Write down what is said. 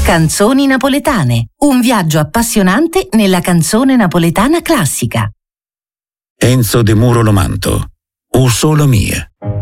Canzoni napoletane, un viaggio appassionante nella canzone napoletana classica. Enzo De Muro Lomanto, O Solo Mie.